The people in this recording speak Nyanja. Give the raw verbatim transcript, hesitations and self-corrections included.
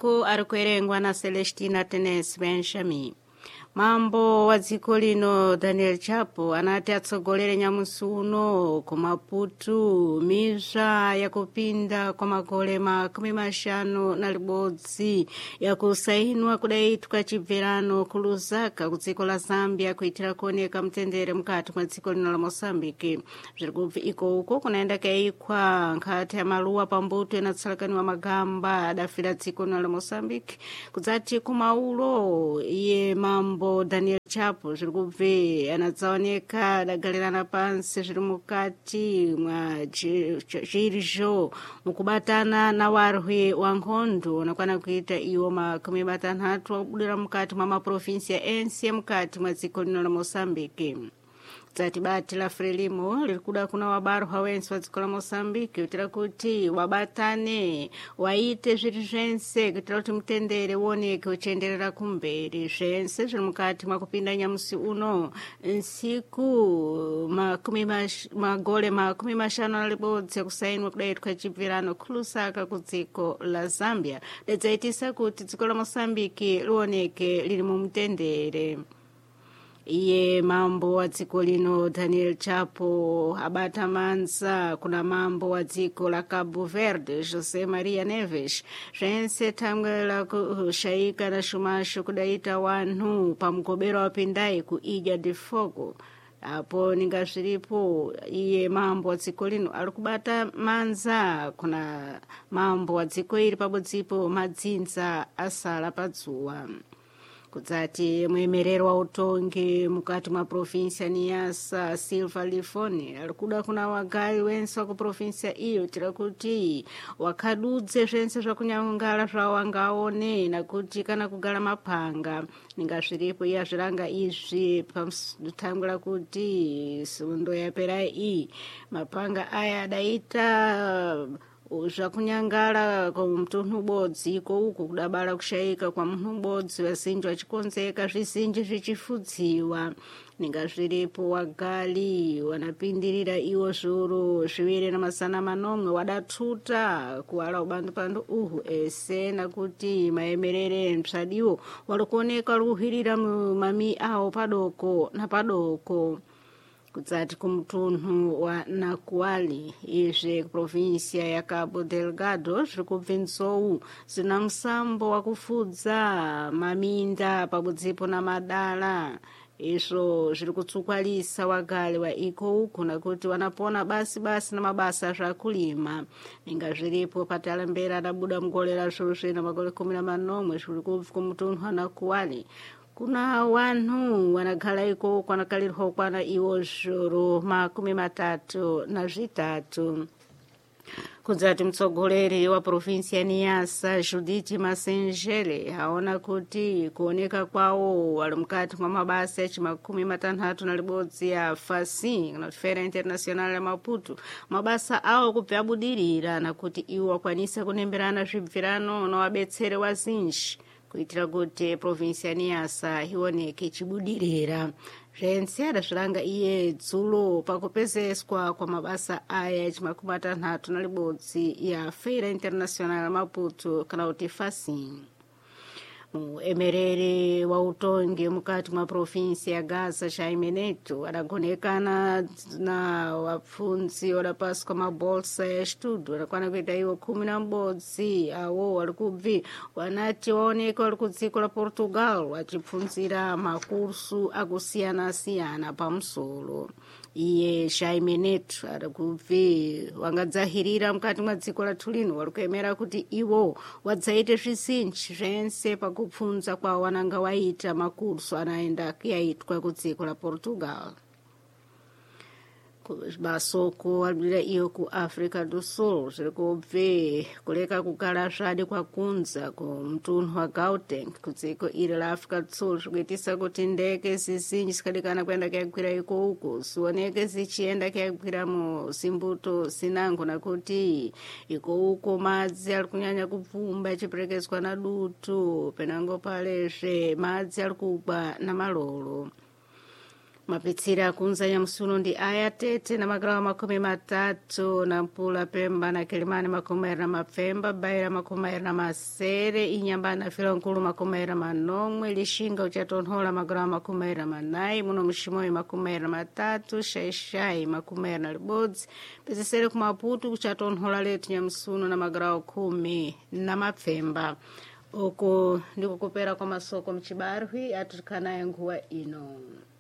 masiku ari kuerengwa na Celestina Tenes Benjamin. Mambo wa dziko lino Daniel Chapo anati atsogolere nyamusi uno ku Maputo mizva yakupinda kwa makole makumi mashanu na libodzi yakusainwa kudaitwa chibverano ku Lusaka ku dziko la Zambia kuitira kuoneka mtendere mukati mwa dziko lino la Mozambique. Zviri kubva iko uko kunaenda kaikwa nkhati ya maluwa pambuto inatsalakaniwa magamba adafira dziko lino la Mozambique kudzati kumaulo iye mambo Daniel Chapo zviri kubve anatsaoneka adagalirana pansi zviri mukati mwa chirjo mukubatana na warwi wa nkhondo unakwana kuita iwo makumi matanhatu akubudira mukati mwa maprovinsia ense mukati mwa dziko lino la Mozambique. Dzati bati la Frelimo lirikuda kuna wabarwa wensi wa dziko la Mozambique kutira kuti wabatane waite zviri zvense kutira kuti mtendere uoneke uchenderera kumberi. Zvense zviri mukati mwa kupinda nyamusi uno nsiku makumi magole makumi mashanu na libodzi yakusainwa kudaitwa chibverano ku Lusaka ku dziko la Zambia lidzaitisa kuti dziko la Mozambique lioneke liri mu mtendere. Iye mambo wa dziko lino Daniel Chapo abata manza kuna mambo wa dziko la Cabo Verde José Maria Neves zvense thangwe la kushaika na shumasho kudaita wanhu pamugobero wapindai ku Ilha de Fogo. Apo ninga zviripo iye mambo wa dziko lino ari kubata manza kuna mambo wa dziko iri pabodzipo madzinza asala padzuwa. Kudzati muemerero wa utongi mukati mwa provinsia Niassa Silva Lifone arikuda kuna wagai wense wa ku provinsia iyo tira kuti wakadudze zvense zvakunyangala zvawangaone nakuti kana kugala mapanga ninga zviripo iya zviranga izvi pamutangura kuti sundo yapera iyi mapanga aya adaita zvakunyangala kwa mtunhu bodzi iko uku kudabara kushaika kwa munhu bodzi vasinji vachikonzeka zvisinji zvichifudziwa ninga zviripo wagali wanapindirira iwo zvuru zviviri na masana manomwe wadatuta kuwala ubandu pandu uhu ese nakuti maemerere msadiwo walikuoneka luhirira mami awo padoko na padoko. Kudzati kumutunhu wa Nakuali izve provinsia ya Cabo Delgado zviri kubve nzou zina musambo wakufudza maminda pabudzipo na madala. Izvo zviri kutsukwalisa wagali wa iko uku nakuti wanapona basi basi na mabasa zvakulima. Ninga zviripo patalembera adabuda mugolera zvozve na magole kumi na manomwe zviri kubve kumutunhu wa Nakuali. Kuna wanhu wanagala iko kwanakalirwa kwana iwo zhuru makumi matatu na zvitatu. Kudzati mtsogoleri wa provinsia Niassa Judith Masenjere haona kuti kuoneka kwawo wali mukati mwa mabasa ya chimakumi matanhatu na libodzi ya Fasi na Feira Internacional ya Maputo mabasa awo kubva abudirira nakuti iwo wakwanisa kunemberana zvibvirano na wabetsere wazinji kuitira kuti provinsia Niassa ioneke chibudirira. Zvense adazviranga iye dzulo pakupezeswa kwa mabasa aya chimakumi matanhatu na libodzi ya Feira Internacional Maputo kana kuti Fasi. Muemerere wa utongi mukati mwa provinsia ya Gaza Jaime Neto adagonekana na wapfunzi wadapaswa mabolsa ya studio adakwana kuita iwo kumi na mbodzi awo walikubvi wanati waoneka wali kudziko la Portugal wachipfunzira makursu akusiyana-siyana pamusolo. Iye Jaime Neto adakubvi wangadzahirira mukati mwa dziko la Tulino walikuemera kuti iwo wadzaite zvisinji zvense pakupfunza kwa wananga waita makursu anaenda kuyaitwa kudziko la Portugal. Basoko walibira iyo ku Africa do Sul zviri kubve kuleka kugala zvadi kwakunza ku mtunhu wa Gauteng kudziko iri la Africa do Sul zvikuitisa kuti ndeke zizinji zikadikana kuenda kuyagwira iko uku zioneke zichienda kuyagwira mu Zimbuto Sinango nakuti iko uku madzi ari kunyanya kupfumba achiperekedzwa na dutu penango palezve madzi ari kugwa na malolo. mapitsira kunza Nyamusuno ndi aya Tete na magawo makumi matatu na Mpula Pemba na Kilimani makumi na mapfemba Baira makumi na masere Inyamba na Filankulu makumi na manomwe Lishinga uchatonhola magawo makumi na manai muno Mshimoi makumi na matatu Shaishai makumi na libodzi pezesere ku Maputo uchatonhola letu Nyamusuno na magawo kumi na mapfemba uko ndiko kupera kwa masoko mchibarwi atukana nguwa ino.